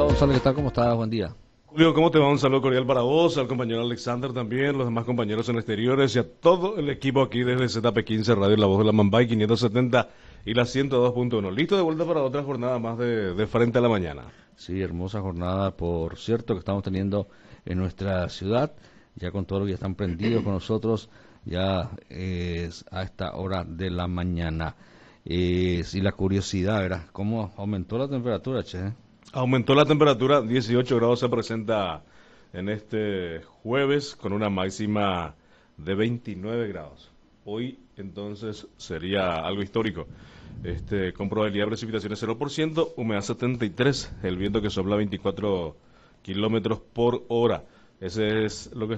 Gonzalo, ¿qué tal? ¿Cómo estás? Buen día. Julio, ¿cómo te va? Un saludo cordial para vos, al compañero Alexander también, los demás compañeros en exteriores y a todo el equipo aquí desde ZP15 Radio La Voz de la Mambay 570 y la 102.1. Listo de vuelta para otra jornada más de Frente a la Mañana. Sí, hermosa jornada, por cierto, que estamos teniendo en nuestra ciudad, ya con todo lo que están prendidos con nosotros, ya es a esta hora de la mañana. Y la curiosidad, ¿verdad? ¿Cómo aumentó la temperatura, che? Aumentó la temperatura, 18 grados se presenta en este jueves con una máxima de 29 grados. Hoy entonces sería algo histórico. Con probabilidad de precipitaciones 0%, humedad 73, el viento que sopla 24 kilómetros por hora. Ese es lo que